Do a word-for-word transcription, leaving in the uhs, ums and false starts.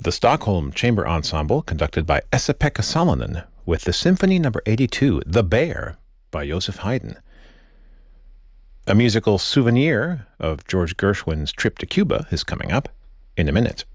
The Stockholm Chamber Ensemble, conducted by Esa-Pekka Salonen, with the Symphony Number eighty-two, The Bear, by Joseph Haydn. A musical souvenir of George Gershwin's trip to Cuba is coming up in a minute.